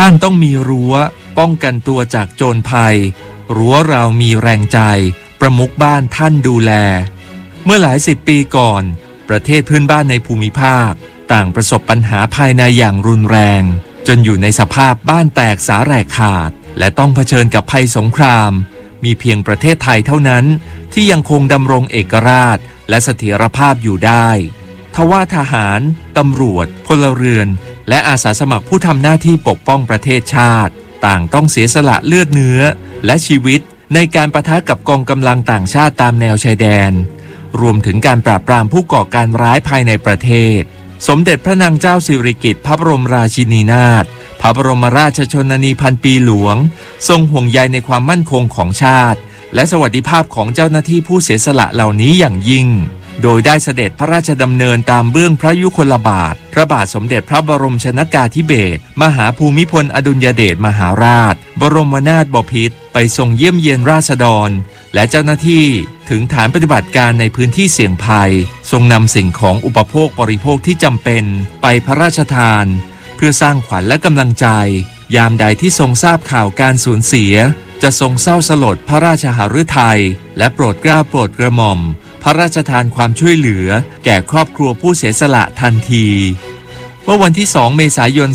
านต้องมีรั้วป้องกันตัวจากโจรภัยรั้วเรามีแรงใจประมุขบ้านท่านดูแลเมื่อหลายสิบปีก่อนประเทศเพื่อนบ้านในภูมิภาคต่างประสบปัญหาภายในอย่างรุนแรงจนอยู่ในสภาพบ้านแตกสาแหรกขาดและต้องเผชิญกับภัยสงครามมีเพียงประเทศไทยเท่านั้นที่ยังคงดำรงเอกราชและเสถียรภาพอยู่ได้ทว่าทหารตำรวจพลเรือนและอาสาสมัครผู้ทำหน้าที่ปกป้องประเทศชาติต่างต้องเสียสละเลือดเนื้อและชีวิตในการปะทะกับกองกำลังต่างชาติตามแนวชายแดนรวมถึงการปราบปรามผู้ก่อการร้ายภายในประเทศสมเด็จพระนางเจ้าสิริกิติ์พระบรมราชินีนาถพระบรมราชชนนีพันปีหลวงทรงห่วงใยในความมั่นคงของชาติและสวัสดิภาพของเจ้าหน้าที่ผู้เสียสละเหล่านี้อย่างยิ่งโดยได้เสด็จพระราชดำเนินตามเบื้องพระยุคลบาทพระบาทสมเด็จพระบรมชนกาธิเบศรมหาภูมิพลอดุลยเดชมหาราชบรมนาถบพิตรไปทรงเยี่ยมเยียนราษฎรและเจ้าหน้าที่ถึงฐานปฏิบัติการในพื้นที่เสี่ยงภัยทรงนำสิ่งของอุปโภคบริโภคที่จำเป็นไปพระราชทานเพื่อสร้างขวัญและกำลังใจยามใดที่ทรงทราบข่าวการสูญเสียจะทรงเศร้าสลดพระราชหฤทัยและโปรดเกล้าโปรดกระหม่อมพระราชทานความช่วยเหลือแก่ครอบครัวผู้เสียสละทันทีเมื่อวันที่ 2 เมษายน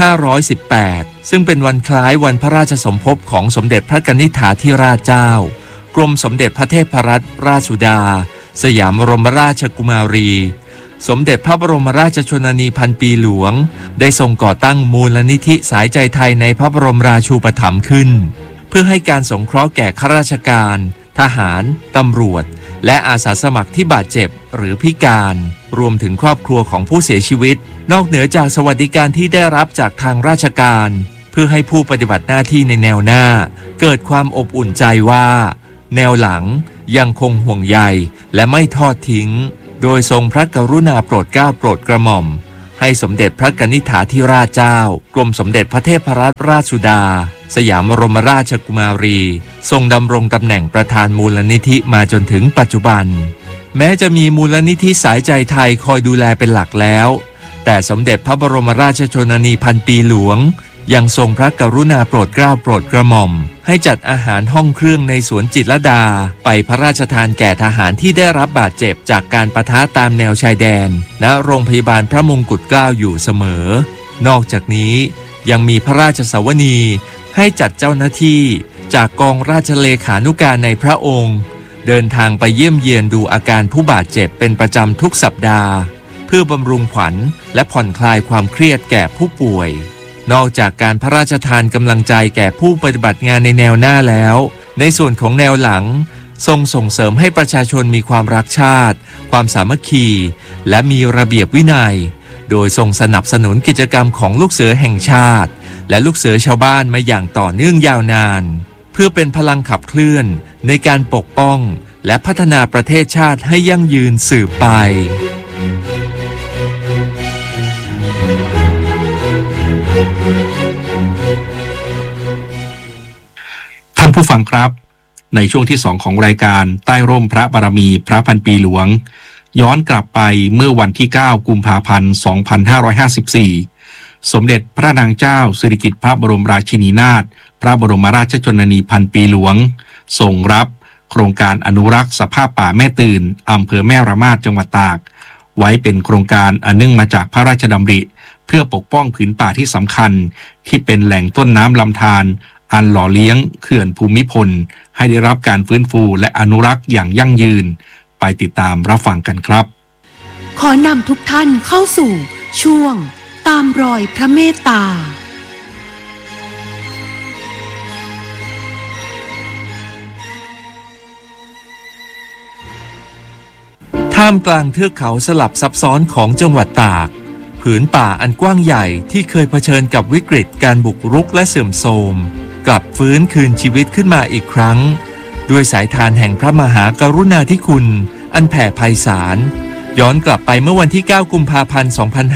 2518 ซึ่งเป็นวันคล้ายวันพระราชสมภพของสมเด็จพระกนิษฐาธิราชเจ้ากรมสมเด็จพระเทพรัตนราชสุดาสยามบรมราชกุมารีสมเด็จพระบรมราชชนนีพันปีหลวงได้ทรงก่อตั้งมูลนิธิสายใจไทยในพระบรมราชูปถัมภ์ขึ้นเพื่อให้การสงเคราะห์แก่ข้าราชการทหารตำรวจและอาสาสมัครที่บาดเจ็บหรือพิการรวมถึงครอบครัวของผู้เสียชีวิตนอกเหนือจากสวัสดิการที่ได้รับจากทางราชการเพื่อให้ผู้ปฏิบัติหน้าที่ในแนวหน้าเกิดความอบอุ่นใจว่าแนวหลังยังคงห่วงใยและไม่ทอดทิ้งโดยทรงพระกรุณาโปรดเกล้าโปรดกระหม่อมให้สมเด็จพระกนิษฐาธิราชเจ้ากรมสมเด็จพระเทพรัตนราชสุดาสยามบรมราชกุมารีทรงดำรงตำแหน่งประธานมูลนิธิมาจนถึงปัจจุบันแม้จะมีมูลนิธิสายใจไทยคอยดูแลเป็นหลักแล้วแต่สมเด็จพระบรมราชชนนีพันปีหลวงยังทรงพระกรุณาโปรดเกล้าโปรดกระหม่อมให้จัดอาหารห้องเครื่องในสวนจิตรลดาไปพระราชทานแก่ทหารที่ได้รับบาดเจ็บจากการปะทะตามแนวชายแดนณโรงพยาบาลพระมงกุฎเกล้าอยู่เสมอนอกจากนี้ยังมีพระราชสวนีให้จัดเจ้าหน้าที่จากกองราชเลขานุการในพระองค์เดินทางไปเยี่ยมเยียนดูอาการผู้บาดเจ็บเป็นประจำทุกสัปดาห์เพื่อบำรุงขวัญและผ่อนคลายความเครียดแก่ผู้ป่วยนอกจากการพระราชทานกำลังใจแก่ผู้ปฏิบัติงานในแนวหน้าแล้วในส่วนของแนวหลังทรงส่งเสริมให้ประชาชนมีความรักชาติความสามัคคีและมีระเบียบวินัยโดยทรงสนับสนุนกิจกรรมของลูกเสือแห่งชาติและลูกเสือชาวบ้านมาอย่างต่อเนื่องยาวนานเพื่อเป็นพลังขับเคลื่อนในการปกป้องและพัฒนาประเทศชาติให้ยั่งยืนสืบไปท่านผู้ฟังครับในช่วงที่2ของรายการใต้ร่มพระบารมีพระพันปีหลวงย้อนกลับไปเมื่อวันที่9กุมภาพันธ์2554สมเด็จพระนางเจ้าสิริกิติ์พระบรมราชินีนาถพระบรมราชชนนีพันปีหลวงทรงรับโครงการอนุรักษ์สภาพป่าแม่ตื่นอำเภอแม่ระมาดจังหวัดตากไว้เป็นโครงการอันเนื่องมาจากพระราชดำริเพื่อปกป้องผืนป่าที่สำคัญที่เป็นแหล่งต้นน้ำลำธารอันหล่อเลี้ยงเขื่อนภูมิพลให้ได้รับการฟื้นฟูและอนุรักษ์อย่างยั่งยืนไปติดตามรับฟังกันครับขอนำทุกท่านเข้าสู่ช่วงตามรอยพระเมตตาท่ามกลางเทือกเขาสลับซับซ้อนของจังหวัดตากผืนป่าอันกว้างใหญ่ที่เคยเผชิญกับวิกฤตการบุกรุกและเสื่อมโทรมกลับฟื้นคืนชีวิตขึ้นมาอีกครั้งด้วยสายทานแห่งพระมหากรุณาธิคุณอันแผ่ไพศาลย้อนกลับไปเมื่อวันที่9กุมภาพันธ์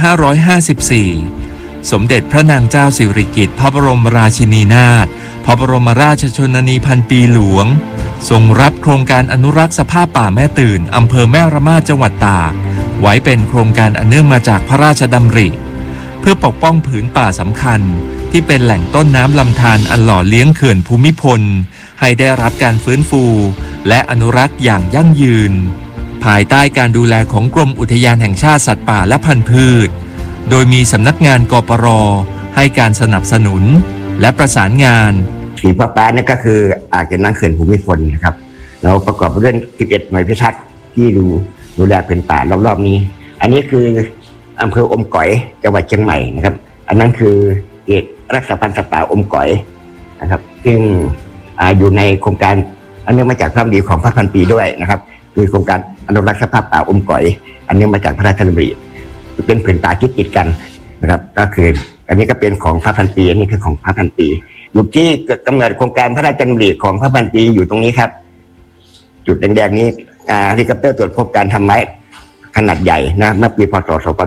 2554สมเด็จพระนางเจ้าสิริกิติ์พระบรมราชินีนาถพระบรมราชชนนีพันปีหลวงทรงรับโครงการอนุรักษ์สภาพป่าแม่ตื่นอำเภอแม่ระมาดจังหวัดตากไว้เป็นโครงการอันเนื่องมาจากพระราชดำริเพื่อปกป้องผืนป่าสำคัญที่เป็นแหล่งต้นน้ำลำธารอันหล่อเลี้ยงเขื่อนภูมิพลให้ได้รับการฟื้นฟูและอนุรักษ์อย่างยั่งยืนภายใต้การดูแลของกรมอุทยานแห่งชาติสัตว์ป่าและพันธุ์พืชโดยมีสำนักงานกปร.ให้การสนับสนุนและประสานงานสีฟ้าๆนี่ก็คืออ่างเก็บน้ำเขื่อนภูมิพลนะครับเราประกอบด้วย11หน่วยพิทักษ์ที่ดูแลผืนป่ารอบๆนี้อันนี้คืออำเภออมก๋อยจังหวัดเชียงใหม่นะครับอันนั้นคือเขตรักษาพันธุ์สัตว์ป่าอมก๋อยนะครับซึ่งอยู่ในโครงการอันนี้มาจากพระราชดำริของพระพันปีด้วยนะครับคือโครงการอนุรักษ์สภาพป่าอมก๋อยอันนี้มาจากพระราชดำริเป็นผืนป่าที่ติดกันนะครับก็คืออันนี้ก็เป็นของพระพันปีอันนี้คือของพระพันปีอยู่ที่กำเนิดโครงการพระราชดำริของพระพันปีอยู่ตรงนี้ครับจุดแดงๆนี้เฮลิคอปเตอร์ตรวจพบการทำไม้ขนาดใหญ่นะเมื่อปีพศ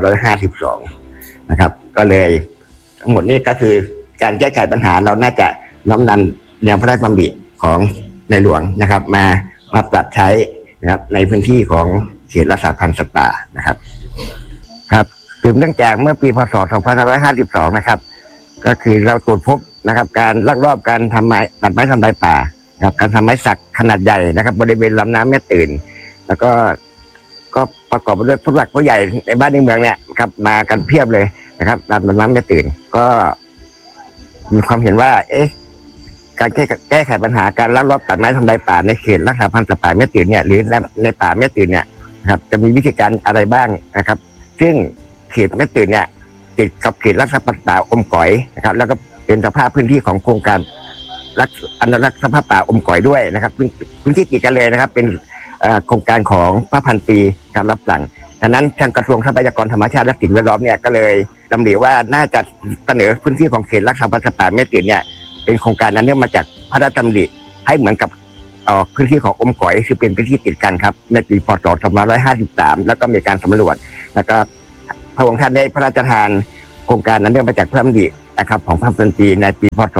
2552นะครับก็เลยทั้งหมดนี้ก็คือการแก้ไขปัญหาเราน่าจะน้อมนำแนวพระราชดำริของในหลวงนะครับมาปรับใช้นะครับในพื้นที่ของเขตรักษาพันธุ์สัตว์ป่านะครับครับสืบเนื่องจากเมื่อปีพศ2552นะครับก็คือเราตรวจพบนะครับการลักลอบการทำไม้ตัดไม้ทำลายป่านะครับการทำไม้สักขนาดใหญ่นะครับบริเวณลำน้ำแม่ตื่นแล้วก็ประกอบไปด้วยผู้หลักผู้ใหญ่ในบ้านในเมืองเนี่ยครับมากันเพียบเลยนะครับลำน้ำแม่ตื่นก็มีความเห็นว่าการแก้ไขปัญหาการลักลอบตัดไม้ทำลายป่าในเขตรักษาพันธุ์สัตว์ป่าแม่ตื่นเนี่ยหรือในป่าแม่ตื่นเนี่ยนะครับจะมีวิธีการอะไรบ้างนะครับซึ่งเขตแม่ตื่นเนี่ยติดกับเขตรักษาพันธุ์ป่าอมก๋อยนะครับแล้วก็เป็นสภาพพื้นที่ของโครงการอนุรักษ์สภาพป่าอมก๋อยด้วยนะครับพื้นที่ติดกันเลยนะครับเป็นโครงการของพระพันปีการรับสั่งดังนั้นทางกระทรวงทรัพยากรธรรมชาติและสิ่งแวดล้อมเนี่ยก็เลยดำริว่าน่าจะเสนอพื้นที่ของเขตรักษาพันธุ์สัตว์ป่าแม่ตื่นเนี่ยเป็นโครงการนั้นเนี่ยมาจากพระราชดำริให้เหมือนกับพื้นที่ของอมก๋อยคือเป็นพื้นที่ติดกันครับในปีพศ2553แล้วก็มีการสำรวจแล้วก็พระองค์ท่านได้พระราชทานโครงการนั้นเนี่ยมาจากพระราชดำรินะครับของพระพันปีในปีพศ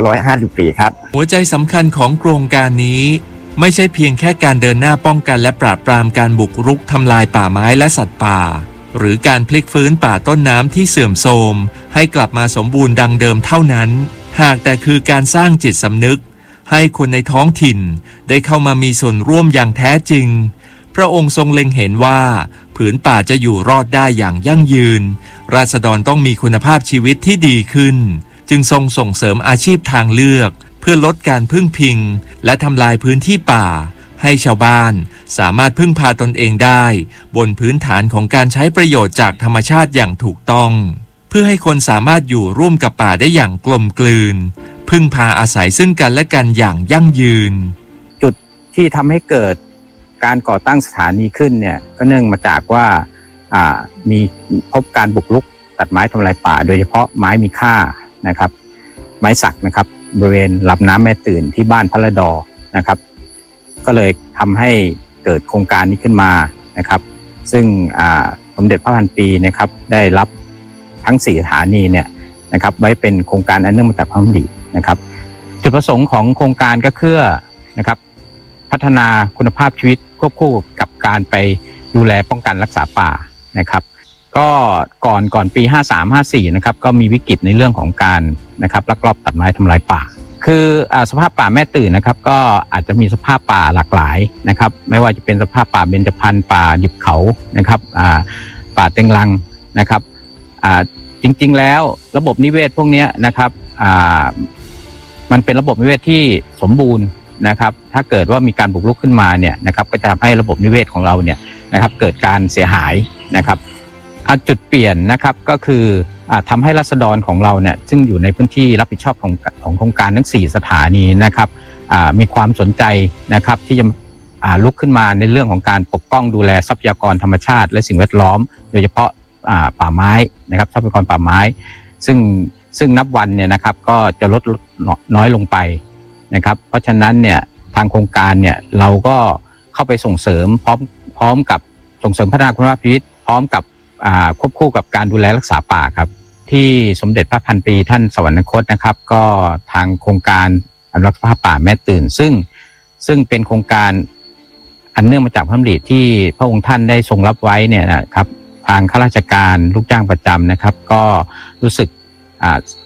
2554ครับหัวใจสำคัญของโครงการนี้ไม่ใช่เพียงแค่การเดินหน้าป้องกันและปราบปรามการบุกรุกทำลายป่าไม้และสัตว์ป่าหรือการพลิกฟื้นป่าต้นน้ำที่เสื่อมโทรมให้กลับมาสมบูรณ์ดังเดิมเท่านั้นหากแต่คือการสร้างจิตสำนึกให้คนในท้องถิ่นได้เข้ามามีส่วนร่วมอย่างแท้จริงพระองค์ทรงเล็งเห็นว่าผืนป่าจะอยู่รอดได้อย่างยั่งยืนราษฎรต้องมีคุณภาพชีวิตที่ดีขึ้นจึงทรงส่งเสริมอาชีพทางเลือกเพื่อลดการพึ่งพิงและทำลายพื้นที่ป่าให้ชาวบ้านสามารถพึ่งพาตนเองได้บนพื้นฐานของการใช้ประโยชน์จากธรรมชาติอย่างถูกต้องเพื่อให้คนสามารถอยู่ร่วมกับป่าได้อย่างกลมกลืนพึ่งพาอาศัยซึ่งกันและกันอย่างยั่งยืนจุดที่ทำให้เกิดการก่อตั้งสถานีขึ้นเนี่ยก็เนื่องมาจากว่ามีพบการบุกรุกตัดไม้ทำลายป่าโดยเฉพาะไม้มีค่านะครับไม้สักนะครับบริเวณลำน้ำแม่ตื่นที่บ้านพระละดอนะครับก็เลยทำให้เกิดโครงการนี้ขึ้นมานะครับซึ่งสมเด็จพระพันปีนะครับได้รับทั้ง4สถานีเนี่ยนะครับไว้เป็นโครงการอันเนื่องมาจากพระดำรินะครับจุดประสงค์ของโครงการก็คือนะครับพัฒนาคุณภาพชีวิตควบคู่กับการไปดูแลป้องกันรักษาป่านะครับก็ก่อนปี53-54นะครับก็มีวิกฤตในเรื่องของการนะครับลักลอบตัดไม้ทำลายป่าคือสภาพป่าแม่ตื่นนะครับก็อาจจะมีสภาพป่าหลากหลายนะครับไม่ว่าจะเป็นสภาพป่าเบญจพรรณป่าดิบเขานะครับป่าเต็งรังนะครับจริงๆแล้วระบบนิเวศพวกนี้นะครับมันเป็นระบบนิเวศที่สมบูรณ์นะครับถ้าเกิดว่ามีการบุกรุกขึ้นมาเนี่ยนะครับก็จะทำให้ระบบนิเวศของเราเนี่ยนะครับเกิดการเสียหายนะครับจุดเปลี่ยนนะครับก็คือทำให้ราษฎรของเราเนี่ยซึ่งอยู่ในพื้นที่รับผิดชอบของโครงการทั้ง4สถานีนะครับมีความสนใจนะครับที่จะลุกขึ้นมาในเรื่องของการปกป้องดูแลทรัพยากรธรรมชาติและสิ่งแวดล้อมโดยเฉพาะป่าไม้นะครับทรัพยากรป่าไม้ซึ่งนับวันเนี่ยนะครับก็จะลดน้อยลงไปนะครับเพราะฉะนั้นเนี่ยทางโครงการเนี่ยเราก็เข้าไปส่งเสริมพร้อมกับส่งเสริมพัฒนาคุณภาพชีวิตพร้อมกับควบคู่กับการดูแลรักษาป่าครับที่สมเด็จพระพันปีท่านสวรรคตนะครับก็ทางโครงการอนุรักษ์สภาพป่าแม่ตื่นซึ่งเป็นโครงการอันเนื่องมาจากพระดำริที่พระองค์ท่านได้ทรงรับไว้เนี่ยนะครับทางข้าราชการลูกจ้างประจำนะครับก็รู้สึก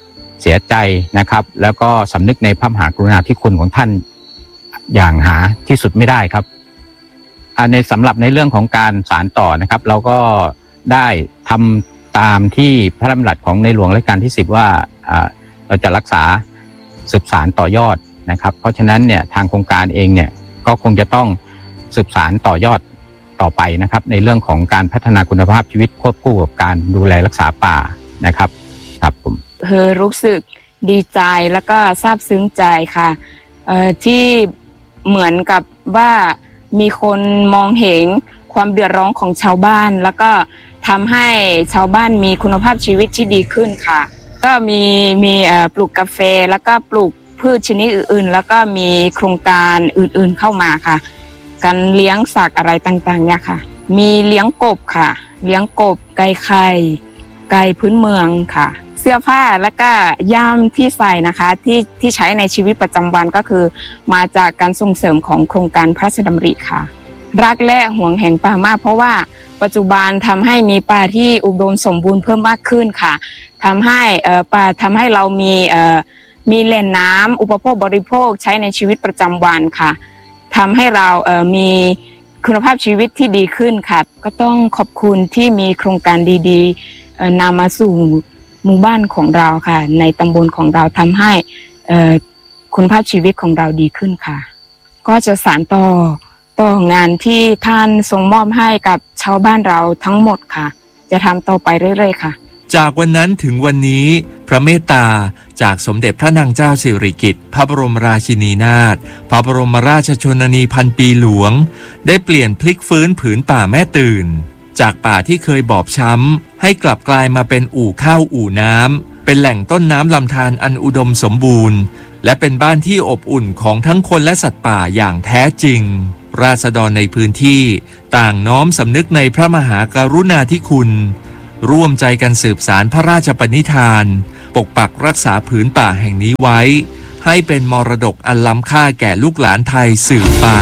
เสียใจนะครับแล้วก็สำนึกในพระมหากรุณาธิคุณของท่านอย่างหาที่สุดไม่ได้ครับในสำหรับในเรื่องของการสานต่อนะครับเราก็ได้ทำตามที่พระราชบัญญัติของในหลวงรัชกาลที่10ว่าเราจะรักษาสืบสานต่อยอดนะครับเพราะฉะนั้นเนี่ยทางโครงการเองเนี่ยก็คงจะต้องสืบสานต่อยอดต่อไปนะครับในเรื่องของการพัฒนาคุณภาพชีวิตควบคู่กับการดูแลรักษาป่านะครับครับผมรู้สึกดีใจแล้วก็ซาบซึ้งใจค่ะที่เหมือนกับว่ามีคนมองเห็นความเดือดร้อนของชาวบ้านแล้วก็ทำให้ชาวบ้านมีคุณภาพชีวิตที่ดีขึ้นค่ะก็มีปลูกกาแฟแล้วก็ปลูกพืชชนิดอื่นๆแล้วก็มีโครงการอื่นๆเข้ามาค่ะการเลี้ยงสัตว์อะไรต่างๆเนี่ยค่ะมีเลี้ยงกบค่ะเลี้ยงกบไก่ไข่ไก่พื้นเมืองค่ะเสื้อผ้าแล้วก็ย่ามที่ใส่นะคะที่ใช้ในชีวิตประจำวันก็คือมาจากการส่งเสริมของโครงการพระราชดำริค่ะรักและห่วงแหนป่ามากเพราะว่าปัจจุบันทำให้มีป่าที่อุดมสมบูรณ์เพิ่มมากขึ้นค่ะทำให้ป่าทำให้เรามีแหล่งน้ำอุปโภคบริโภคใช้ในชีวิตประจำวันค่ะทำให้เรามีคุณภาพชีวิตที่ดีขึ้นค่ะก็ต้องขอบคุณที่มีโครงการดีๆนำมาสู่หมู่บ้านของเราค่ะในตำบลของเราทำให้คุณภาพชีวิตของเราดีขึ้นค่ะก็จะสานต่องานที่ท่านทรงมอบให้กับชาวบ้านเราทั้งหมดค่ะจะทำต่อไปเรื่อยๆค่ะจากวันนั้นถึงวันนี้พระเมตตาจากสมเด็จพระนางเจ้าสิริกิติ์พระบรมราชินีนาถพระบรมราชชนนีพันปีหลวงได้เปลี่ยนพลิกฟื้นผืนป่าแม่ตื่นจากป่าที่เคยบอบช้ำให้กลับกลายมาเป็นอู่ข้าวอู่น้ำเป็นแหล่งต้นน้ำลำธารอันอุดมสมบูรณ์และเป็นบ้านที่อบอุ่นของทั้งคนและสัตว์ป่าอย่างแท้จริงราษฎรในพื้นที่ต่างน้อมสำนึกในพระมหากรุณาธิคุณร่วมใจกันสืบสานพระราชปณิธานปกปักรักษาผืนป่าแห่งนี้ไว้ให้เป็นมรดกอันล้ำค่าแก่ลูกหลานไทยสืบไป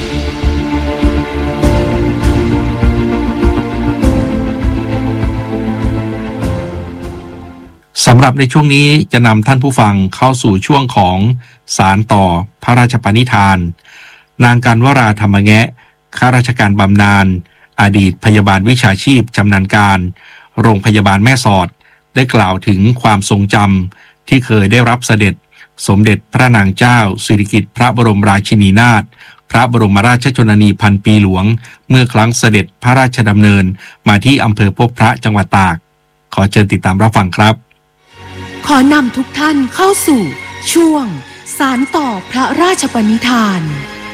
สำหรับในช่วงนี้จะนำท่านผู้ฟังเข้าสู่ช่วงของสารต่อพระราชปณิธานนางกันวราธรรมแงะข้าราชการบำนาญอดีตพยาบาลวิชาชีพชำนาญการโรงพยาบาลแม่สอดได้กล่าวถึงความทรงจำที่เคยได้รับเสด็จสมเด็จพระนางเจ้าสิริกิติ์พระบรมราชินีนาถพระบรมราชชนนีพันปีหลวงเมื่อครั้งเสด็จพระราชดำเนินมาที่อำเภอพบพระจังหวัดตากขอเชิญติดตามรับฟังครับขอนำทุกท่านเข้าสู่ช่วงสานต่อพระราชปณิธาน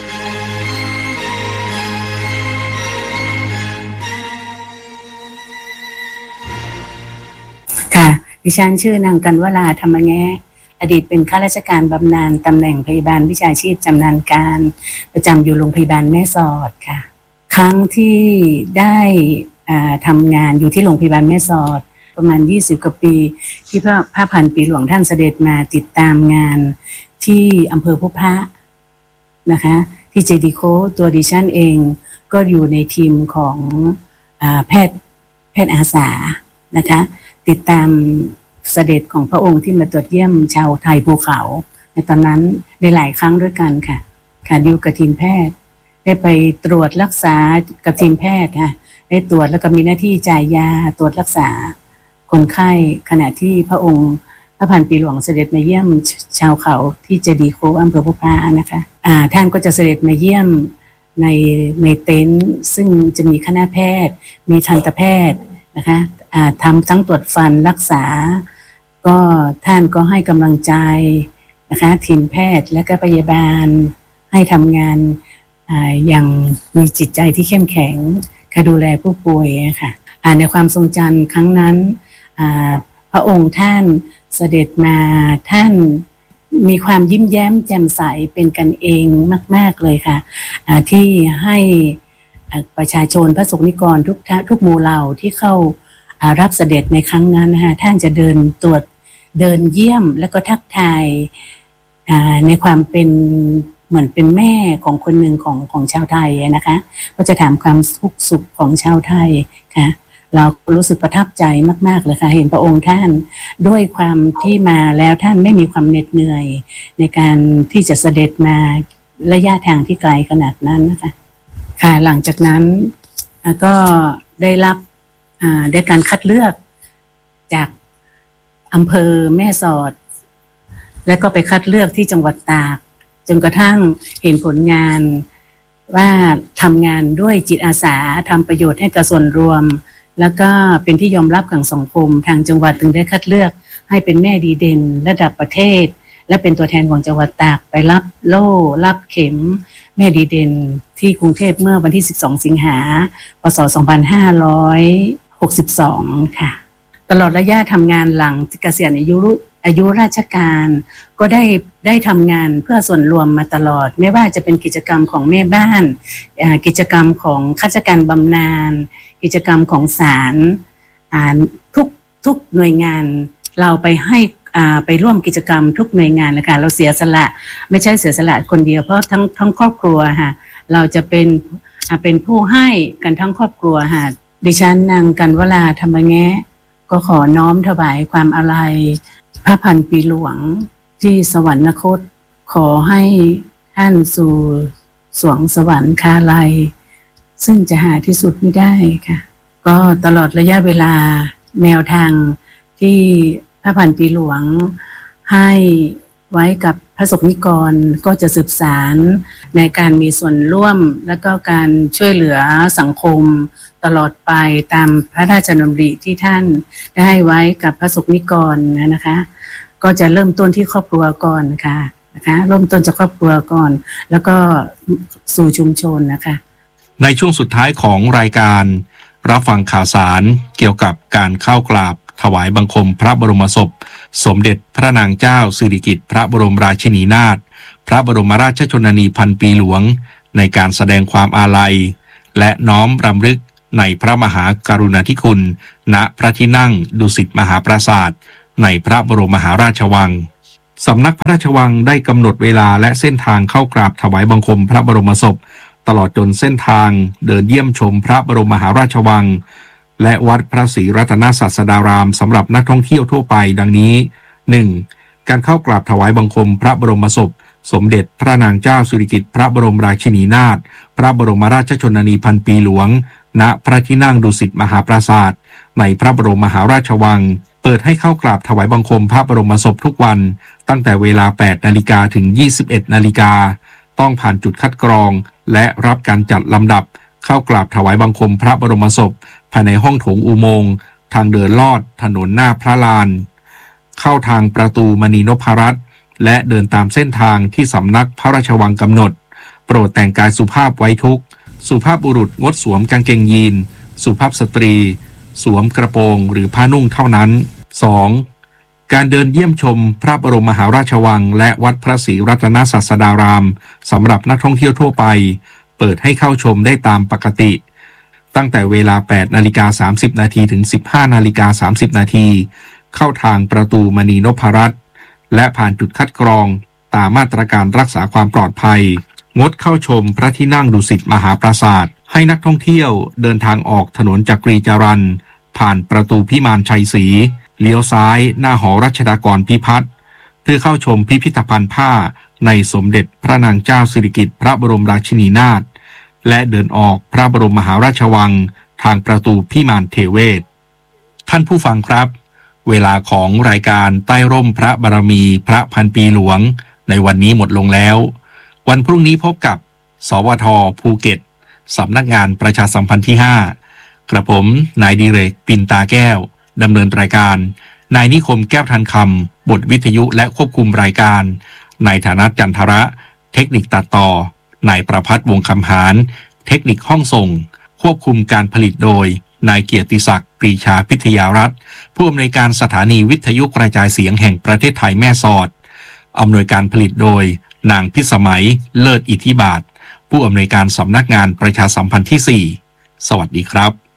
ค่ะดิฉันชื่อนางกันวราธรรมแงะอดีตเป็นข้าราชการบำนาญตำแหน่งพยาบาลวิชาชีพชำนาญการประจำอยู่โรงพยาบาลแม่สอดค่ะครั้งที่ได้ทำงานอยู่ที่โรงพยาบาลแม่สอดประมาณ20 กว่าปีที่พระพันปีหลวงท่านเสด็จมาติดตามงานที่อำเภอพบพระนะคะที่เจดีโคตัวดิฉันเองก็อยู่ในทีมของแพทย์อาสานะคะติดตามเสด็จของพระองค์ที่มาตรวจเยี่ยมชาวไทยภูเขาในตอนนั้นได้หลายครั้งด้วยกันค่ะดิวกับทีมแพทย์ได้ไปตรวจรักษากับทีมแพทย์ค่ะได้ตรวจแล้วก็มีหน้าที่จ่ายยาตรวจรักษาคนไข้ขณะที่พระองค์พระพันปีหลวงเสด็จมาเยี่ยมชาวเขาที่เจดีย์โคอำเภอพบพระนะคะท่านก็จะเสด็จมาเยี่ยมในเต็นท์ซึ่งจะมีคณะแพทย์มีทันตแพทย์นะคะทำทั้งตรวจฟันรักษาก็ท่านก็ให้กำลังใจนะคะทีมแพทย์และก็พยาบาลให้ทำงานอย่างมีจิตใจที่เข้มแข็งดูแลผู้ป่วยค่ะในความทรงจำครั้งนั้นพระองค์ท่านเสด็จมาท่านมีความยิ้มแย้มแจ่มใสเป็นกันเองมากๆเลยค่ะที่ให้ประชาชนพระสงฆ์นิกรทุกหมู่เหล่าที่เข้ารับเสด็จในครั้งนั้นนะคะท่านจะเดินตรวจเดินเยี่ยมแล้วก็ทักทายในความเป็นเหมือนเป็นแม่ของคนหนึ่งของชาวไทยนะคะก็จะถามความสุขของชาวไทยค่ะเรารู้สึกประทับใจมากๆเลยค่ะเห็นพระองค์ท่านด้วยความที่มาแล้วท่านไม่มีความเหน็ดเหนื่อยในการที่จะเสด็จมาระยะทางที่ไกลขนาดนั้นนะคะค่ะหลังจากนั้นก็ได้รับได้การคัดเลือกจากอำเภอแม่สอดและก็ไปคัดเลือกที่จังหวัดตากจนกระทั่งเห็นผลงานว่าทำงานด้วยจิตอาสาทำประโยชน์ให้กับส่วนรวมแล้วก็เป็นที่ยอมรับของสังคมทางจังหวัดถึงได้คัดเลือกให้เป็นแม่ดีเด่นระดับประเทศและเป็นตัวแทนของจังหวัดตากไปรับโล่รับเข็มแม่ดีเด่นที่กรุงเทพเมื่อวันที่12สิงหาคม พ.ศ. 2562ค่ะตลอดระยะทำงานหลังเกษียณอายุราชการก็ได้ทำงานเพื่อส่วนรวมมาตลอดไม่ว่าจะเป็นกิจกรรมของแม่บ้านกิจกรรมของข้าราชการบำนาญกิจกรรมของศาลทุกหน่วยงานเราไปให้ไปร่วมกิจกรรมทุกหน่วยงานนะคะเราเสียสละไม่ใช่เสียสละคนเดียวเพราะทั้งครอบครัวค่ะเราจะเป็นผู้ให้กันทั้งครอบครัวค่ะดิฉันนางกันวราธรรมแงะก็ขอน้อมถวายความอาลัยพระพันปีหลวงที่สวรรคตขอให้ท่านสู่สวงสวรรคาลัยซึ่งจะหาที่สุดไม่ได้ค่ะก็ตลอดระยะเวลาแนวทางที่พระพันปีหลวงให้ไว้กับพระสงฆ์นิกรก็จะสืบสานในการมีส่วนร่วมและก็การช่วยเหลือสังคมตลอดไปตามพระราชดำริที่ท่านได้ให้ไว้กับพระสงฆ์นิกรนะคะก็จะเริ่มต้นที่ครอบครัวก่อนนะคะเริ่มต้นจากครอบครัวก่อนแล้วก็สู่ชุมชนนะคะในช่วงสุดท้ายของรายการรับฟังข่าวสารเกี่ยวกับการเข้ากราบถวายบังคมพระบรมศพสมเด็จพระนางเจ้าสิริกิติ์พระบรมราชินีนาถพระบรมราชชนนีพันปีหลวงในการแสดงความอาลัยและน้อมรำลึกในพระมหากรุณาธิคุณณพระที่นั่งดุสิตมหาปราสาทในพระบรมมหาราชวังสำนักพระราชวังได้กำหนดเวลาและเส้นทางเข้ากราบถวายบังคมพระบรมศพตลอดจนเส้นทางเดินเยี่ยมชมพระบรมมหาราชวังและวัดพระศรีรัตนศาสดารามสำหรับนักท่องเที่ยวทั่วไปดังนี้ 1. การเข้ากราบถวายบังคมพระบรมศพสมเด็จพระนางเจ้าสิริกิติ์พระบรมราชินีนาถพระบรมราชชนนีพันปีหลวงณพระที่นั่งดุสิตมหาปราสาทในพระบรมมหาราชวังเปิดให้เข้ากราบถวายบังคมพระบรมศพทุกวันตั้งแต่เวลา 8 นาฬิกาถึง 21 นาฬิกาต้องผ่านจุดคัดกรองและรับการจัดลำดับเข้ากราบถวายบังคมพระบรมศพภายในห้องโถงอุโมงค์ทางเดินลอดถนนหน้าพระลานเข้าทางประตูมณีนพรัตน์และเดินตามเส้นทางที่สำนักพระราชวังกำหนดโปรดแต่งกายสุภาพไว้ทุกข์สุภาพบุรุษงดสวมกางเกงยีนสุภาพสตรีสวมกระโปรงหรือผ้านุ่งเท่านั้น 2. การเดินเยี่ยมชมพระบรมมหาราชวังและวัดพระศรีรัตนศาสดารามสำหรับนักท่องเที่ยวทั่วไปเปิดให้เข้าชมได้ตามปกติตั้งแต่เวลา 8 นาฬิกา 30 นาทีถึง 15 นาฬิกา 30 นาทีเข้าทางประตูมณีนพรัตน์และผ่านจุดคัดกรองตามมาตรการรักษาความปลอดภัยงดเข้าชมพระที่นั่งดุสิตมหาปราสาทให้นักท่องเที่ยวเดินทางออกถนนจักรีจรัญผ่านประตูพิมานชัยศรีเลี้ยวซ้ายหน้าหอรัชดากรพิพัฒน์เพื่อเข้าชมพิพิธภัณฑ์ผ้าในสมเด็จพระนางเจ้าสิริกิติ์พระบรมราชินีนาถและเดินออกพระบรมมหาราชวังทางประตูพิมานเทเวศท่านผู้ฟังครับเวลาของรายการใต้ร่มพระบารมีพระพันปีหลวงในวันนี้หมดลงแล้ววันพรุ่งนี้พบกับสวท.ภูเก็ตสำนักงานประชาสัมพันธ์ที่ 5กระผมนายดิเรกปินตาแก้วดำเนินรายการนายนิคมแก้วทันคำบทวิทยุและควบคุมรายการนายฐานะจันทระเทคนิคตัดต่อนายประภัสวงศ์คำหารเทคนิคห้องส่งควบคุมการผลิตโดยนายเกียรติศักดิ์ปรีชาพิทยารัตน์ผู้อำนวยการสถานีวิทยุกระจายเสียงแห่งประเทศไทยแม่สอดอำนวยการผลิตโดยนางพิสมัยเลิศอิทธิบาทผู้อำนวยการสำนักงานประชาสัมพันธ์ที่ 4สวัสดีครับ